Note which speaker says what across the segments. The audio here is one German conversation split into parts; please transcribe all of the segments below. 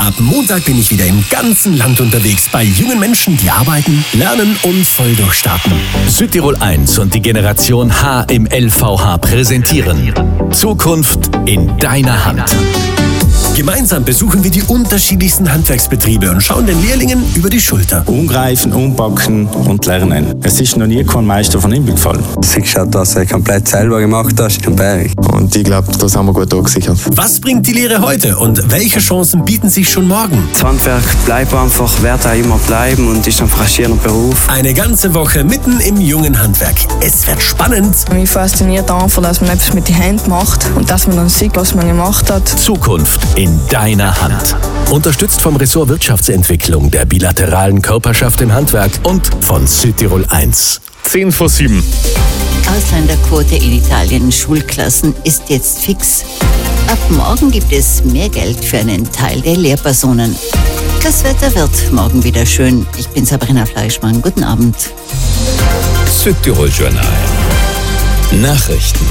Speaker 1: Ab Montag bin ich wieder im ganzen Land unterwegs bei jungen Menschen, die arbeiten, lernen und voll durchstarten.
Speaker 2: Südtirol 1 und die Generation H im LVH präsentieren Zukunft in deiner Hand.
Speaker 1: Gemeinsam besuchen wir die unterschiedlichsten Handwerksbetriebe und schauen den Lehrlingen über die Schulter.
Speaker 3: Umgreifen, umpacken und lernen. Es ist noch nie kein Meister von ihm gefallen.
Speaker 4: Siehst du, dass er komplett selber gemacht hast, am Berg.
Speaker 5: Und ich glaube, das haben wir gut abgesichert.
Speaker 1: Was bringt die Lehre heute und welche Chancen bieten sich schon morgen?
Speaker 4: Das Handwerk bleibt einfach, wird auch immer bleiben und ist ein faszinierender Beruf.
Speaker 1: Eine ganze Woche mitten im jungen Handwerk. Es wird spannend.
Speaker 6: Mich fasziniert einfach, dass man etwas mit den Händen macht und dass man dann sieht, was man gemacht hat.
Speaker 2: Zukunft in deiner Hand. Unterstützt vom Ressort Wirtschaftsentwicklung, der bilateralen Körperschaft im Handwerk und von Südtirol 1.
Speaker 7: 7:10.
Speaker 8: Ausländerquote in Italien Schulklassen ist jetzt fix. Ab morgen gibt es mehr Geld für einen Teil der Lehrpersonen. Das Wetter wird morgen wieder schön. Ich bin Sabrina Fleischmann. Guten Abend.
Speaker 7: Südtirol Journal. Nachrichten.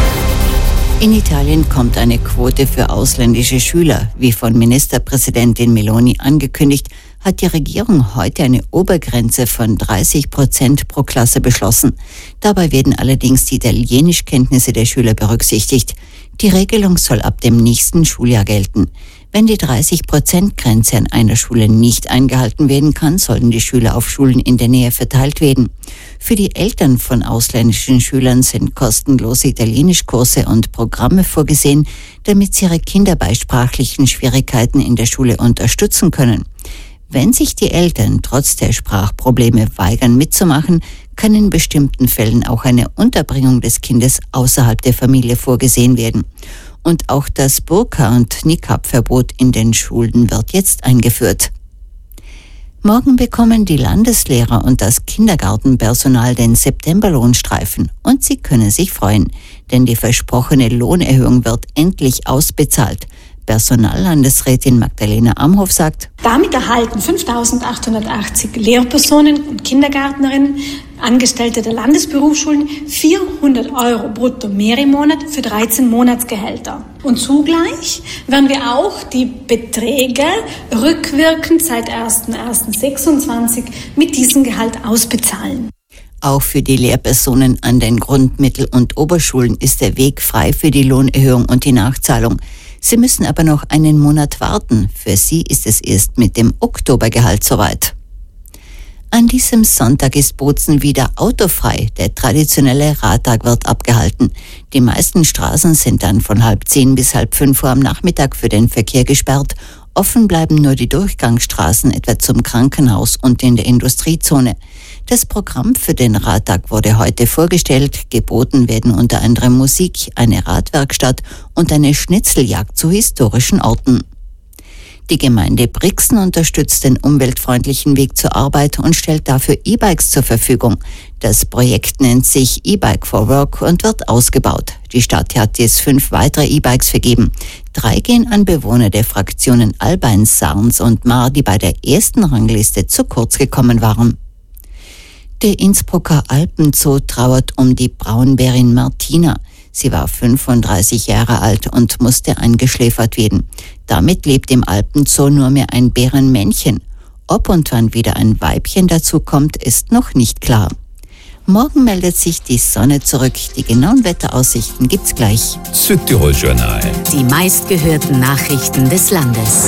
Speaker 8: In Italien kommt eine Quote für ausländische Schüler. Wie von Ministerpräsidentin Meloni angekündigt, hat die Regierung heute eine Obergrenze von 30% pro Klasse beschlossen. Dabei werden allerdings die Italienischkenntnisse der Schüler berücksichtigt. Die Regelung soll ab dem nächsten Schuljahr gelten. Wenn die 30%-Grenze an einer Schule nicht eingehalten werden kann, sollen die Schüler auf Schulen in der Nähe verteilt werden. Für die Eltern von ausländischen Schülern sind kostenlose Italienischkurse und Programme vorgesehen, damit sie ihre Kinder bei sprachlichen Schwierigkeiten in der Schule unterstützen können. Wenn sich die Eltern trotz der Sprachprobleme weigern mitzumachen, kann in bestimmten Fällen auch eine Unterbringung des Kindes außerhalb der Familie vorgesehen werden. Und auch das Burka- und Niqab-Verbot in den Schulen wird jetzt eingeführt. Morgen bekommen die Landeslehrer und das Kindergartenpersonal den Septemberlohnstreifen und sie können sich freuen, denn die versprochene Lohnerhöhung wird endlich ausbezahlt. Personallandesrätin Magdalena Amhoff sagt:
Speaker 9: Damit erhalten 5.880 Lehrpersonen und Kindergärtnerinnen, Angestellte der Landesberufsschulen 400 € brutto mehr im Monat für 13 Monatsgehälter. Und zugleich werden wir auch die Beträge rückwirkend seit 1.1.26 mit diesem Gehalt ausbezahlen.
Speaker 8: Auch für die Lehrpersonen an den Grundmittel- und Oberschulen ist der Weg frei für die Lohnerhöhung und die Nachzahlung. Sie müssen aber noch einen Monat warten. Für sie ist es erst mit dem Oktobergehalt soweit. An diesem Sonntag ist Bozen wieder autofrei. Der traditionelle Radtag wird abgehalten. Die meisten Straßen sind dann von 4:30 bis 4:30 Uhr am Nachmittag für den Verkehr gesperrt. Offen bleiben nur die Durchgangsstraßen, etwa zum Krankenhaus und in der Industriezone. Das Programm für den Radtag wurde heute vorgestellt. Geboten werden unter anderem Musik, eine Radwerkstatt und eine Schnitzeljagd zu historischen Orten. Die Gemeinde Brixen unterstützt den umweltfreundlichen Weg zur Arbeit und stellt dafür E-Bikes zur Verfügung. Das Projekt nennt sich E-Bike for Work und wird ausgebaut. Die Stadt hat jetzt 5 weitere E-Bikes vergeben. 3 gehen an Bewohner der Fraktionen Albein, Sarns und Mar, die bei der ersten Rangliste zu kurz gekommen waren. Der Innsbrucker Alpenzoo trauert um die Braunbärin Martina. Sie war 35 Jahre alt und musste eingeschläfert werden. Damit lebt im Alpenzoo nur mehr ein Bärenmännchen. Ob und wann wieder ein Weibchen dazukommt, ist noch nicht klar. Morgen meldet sich die Sonne zurück. Die genauen Wetteraussichten gibt's gleich.
Speaker 7: Südtirol Journal.
Speaker 10: Die meistgehörten Nachrichten des Landes.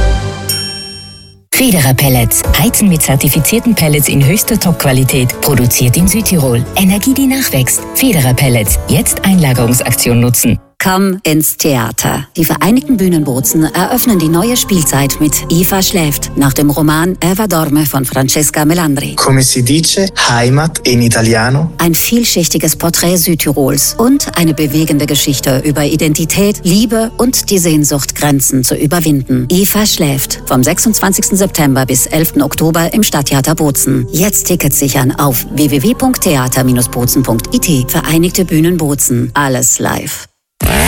Speaker 11: Federer Pellets. Heizen mit zertifizierten Pellets in höchster Top-Qualität. Produziert in Südtirol. Energie, die nachwächst. Federer Pellets. Jetzt Einlagerungsaktion nutzen.
Speaker 10: Komm ins Theater. Die Vereinigten Bühnen Bozen eröffnen die neue Spielzeit mit Eva schläft, nach dem Roman Eva dorme von Francesca Melandri.
Speaker 12: Come si dice, Heimat in Italiano.
Speaker 10: Ein vielschichtiges Porträt Südtirols und eine bewegende Geschichte über Identität, Liebe und die Sehnsucht, Grenzen zu überwinden. Eva schläft. Vom 26. September bis 11. Oktober im Stadttheater Bozen. Jetzt Tickets sichern auf www.theater-bozen.it. Vereinigte Bühnen Bozen. Alles live.